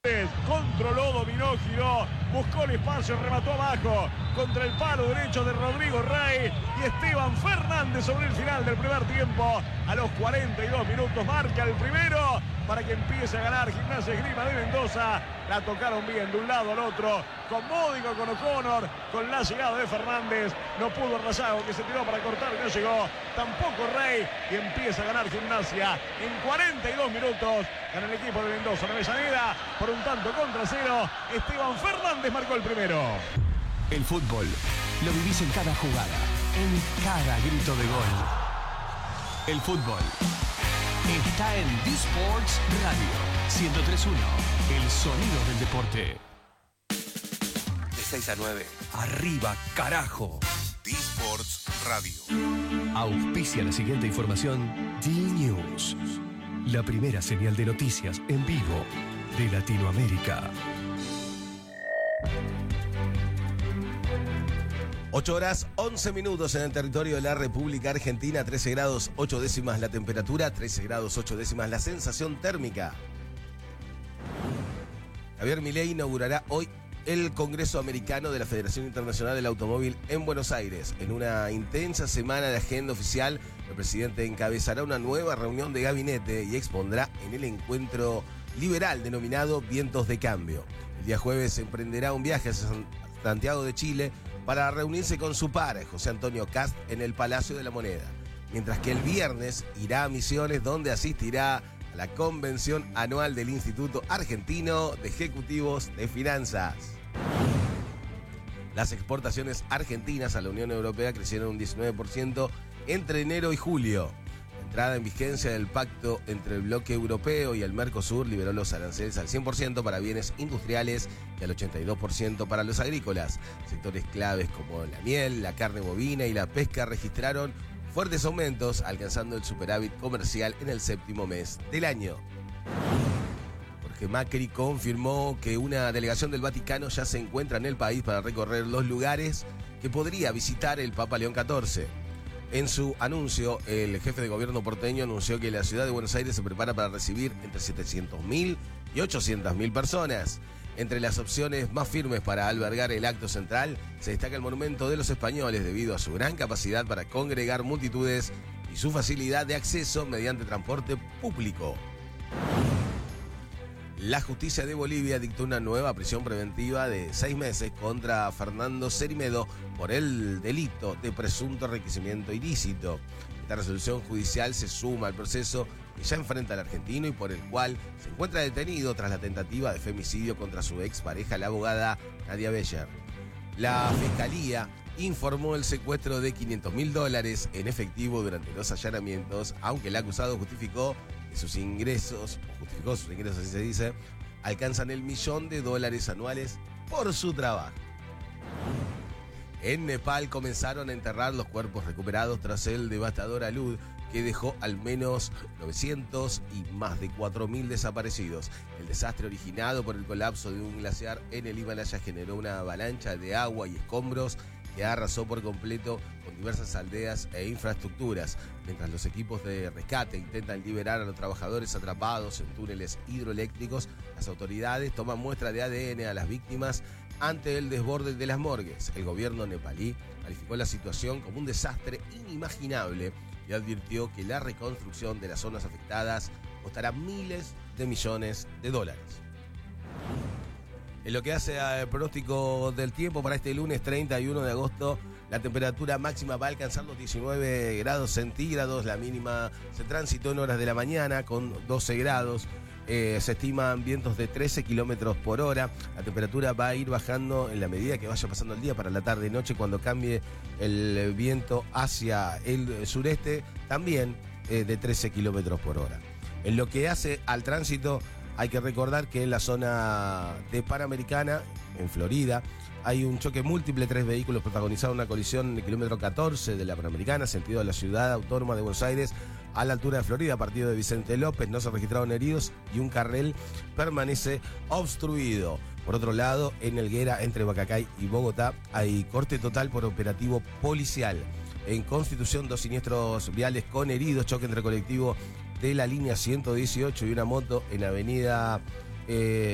Controló, dominó, giró, buscó el espacio, remató abajo contra el palo derecho de Rodrigo Rey y Esteban Fernández sobre el final del primer tiempo. A los 42 minutos marca el primero para que empiece a ganar Gimnasia Esgrima de Mendoza. La tocaron bien de un lado al otro, con Módico, con O'Connor, con la llegada de Fernández. No pudo Rayago, que se tiró para cortar y no llegó. Tampoco Rey, y empieza a ganar Gimnasia. En 42 minutos gana el equipo de Mendoza. En Avellaneda, por un tanto contra cero, Esteban Fernández marcó el primero. El fútbol lo vivís en cada jugada, en cada grito de gol. El fútbol está en D-Sports Radio 103.1, el sonido del deporte. De 6 a 9. Arriba, carajo. D-Sports Radio. Auspicia la siguiente información. D-News, la primera señal de noticias en vivo de Latinoamérica. 8 horas 11 minutos en el territorio de la República Argentina, 13 grados 8 décimas la temperatura, 13 grados 8 décimas la sensación térmica. Javier Milei inaugurará hoy el Congreso Americano de la Federación Internacional del Automóvil en Buenos Aires. En una intensa semana de agenda oficial, el presidente encabezará una nueva reunión de gabinete y expondrá en el encuentro liberal denominado Vientos de Cambio. El día jueves emprenderá un viaje a Santiago de Chile para reunirse con su par, José Antonio Kast, en el Palacio de la Moneda. Mientras que el viernes irá a Misiones, donde asistirá a la convención anual del Instituto Argentino de Ejecutivos de Finanzas. Las exportaciones argentinas a la Unión Europea crecieron un 19% entre enero y julio. La entrada en vigencia del pacto entre el bloque europeo y el Mercosur liberó los aranceles al 100% para bienes industriales y al 82% para los agrícolas. Sectores claves como la miel, la carne bovina y la pesca registraron fuertes aumentos, alcanzando el superávit comercial en el séptimo mes del año. Jorge Macri confirmó que una delegación del Vaticano ya se encuentra en el país para recorrer los lugares que podría visitar el Papa León XIV. En su anuncio, el jefe de gobierno porteño anunció que la ciudad de Buenos Aires se prepara para recibir entre 700.000 y 800.000 personas. Entre las opciones más firmes para albergar el acto central se destaca el Monumento de los Españoles debido a su gran capacidad para congregar multitudes y su facilidad de acceso mediante transporte público. La justicia de Bolivia dictó una nueva prisión preventiva de 6 meses contra Fernando Cerimedo por el delito de presunto enriquecimiento ilícito. Esta resolución judicial se suma al proceso que ya enfrenta al argentino y por el cual se encuentra detenido tras la tentativa de femicidio contra su expareja, la abogada Nadia Becher. La fiscalía informó el secuestro de $500.000 en efectivo durante los allanamientos, aunque el acusado justificó sus ingresos, así se dice, alcanzan el $1.000.000 anuales por su trabajo. En Nepal comenzaron a enterrar los cuerpos recuperados tras el devastador alud que dejó al menos 900 y más de 4.000 desaparecidos. El desastre originado por el colapso de un glaciar en el Himalaya generó una avalancha de agua y escombros que arrasó por completo con diversas aldeas e infraestructuras. Mientras los equipos de rescate intentan liberar a los trabajadores atrapados en túneles hidroeléctricos, las autoridades toman muestra de ADN a las víctimas ante el desborde de las morgues. El gobierno nepalí calificó la situación como un desastre inimaginable y advirtió que la reconstrucción de las zonas afectadas costará miles de millones de dólares. En lo que hace al pronóstico del tiempo para este lunes 31 de agosto, la temperatura máxima va a alcanzar los 19 grados centígrados, la mínima se transitó en horas de la mañana con 12 grados. Se estiman vientos de 13 kilómetros por hora. La temperatura va a ir bajando en la medida que vaya pasando el día para la tarde y noche, cuando cambie el viento hacia el sureste, también de 13 kilómetros por hora. En lo que hace al tránsito, hay que recordar que en la zona de Panamericana, en Florida, hay un choque múltiple, 3 vehículos protagonizaron una colisión en el kilómetro 14 de la Panamericana, sentido de la ciudad autónoma de Buenos Aires, a la altura de Florida, partido de Vicente López. No se registraron heridos y un carril permanece obstruido. Por otro lado, en Helguera, entre Bacacay y Bogotá, hay corte total por operativo policial. En Constitución, 2 siniestros viales con heridos, choque entre colectivo de la línea 118 y una moto en avenida